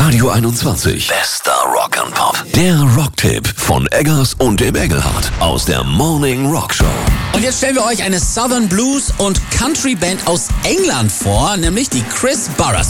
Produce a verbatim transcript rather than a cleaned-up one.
Radio einundzwanzig. Bester Rock and Pop. Der Rocktipp von Eggers und dem Engelhardt aus der Morning Rock Show. Und jetzt stellen wir euch eine Southern Blues und Country Band aus England vor, nämlich die Chris Burrers.